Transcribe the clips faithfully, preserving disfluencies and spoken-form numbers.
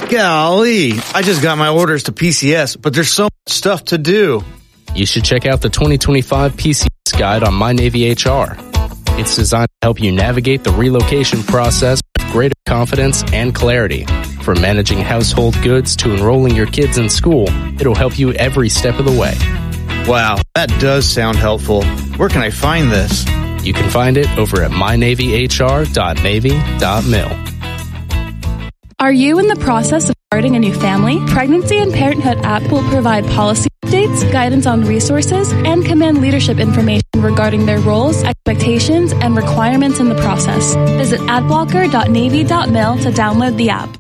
Golly, I just got my orders to P C S, but there's so much stuff to do. You should check out the twenty twenty-five P C S guide on My Navy H R. It's designed to help you navigate the relocation process with greater confidence and clarity. From managing household goods to enrolling your kids in school, it'll help you every step of the way. Wow, that does sound helpful. Where can I find this? You can find it over at my navy h r dot navy dot mil. Are you in the process of starting a new family? Pregnancy and Parenthood app will provide policy updates, guidance on resources, and command leadership information regarding their roles, expectations, and requirements in the process. Visit adblocker dot navy dot mil to download the app.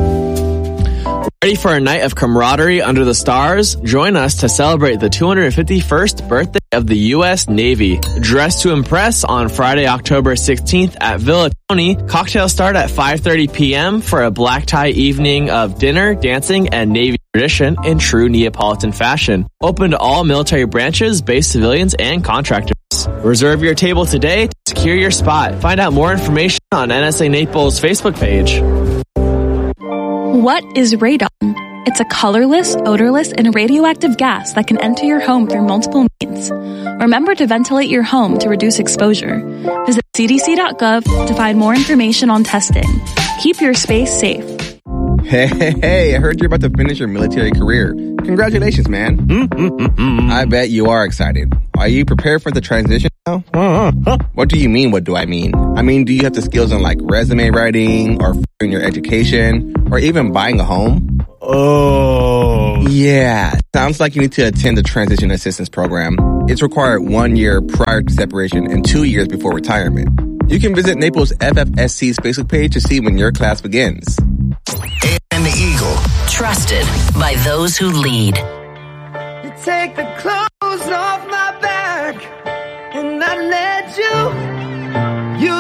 Ready for a night of camaraderie under the stars? Join us to celebrate the two hundred fifty-first birthday of the U S Navy. Dress to impress on Friday, October sixteenth at Villa Tony. Cocktails start at five thirty p.m. for a black tie evening of dinner, dancing, and Navy tradition in true Neapolitan fashion. Open to all military branches, base civilians, and contractors. Reserve your table today to secure your spot. Find out more information on N S A Naples' Facebook page. What is radon? It's a colorless, odorless, and radioactive gas that can enter your home through multiple means. Remember to ventilate your home to reduce exposure. Visit c d c dot gov to find more information on testing. Keep your space safe. Hey, hey, hey, I heard you're about to finish your military career. Congratulations, man. I bet you are excited. Are you prepared for the transition now? What do you mean, what do I mean? I mean, do you have the skills on like resume writing or in your education or even buying a home? Oh. Yeah, sounds like you need to attend the transition assistance program. It's required one year prior to separation and two years before retirement. You can visit Naples F F S C's Facebook page to see when your class begins. And the Eagle. Trusted by those who lead. You take the clothes off my back and I let you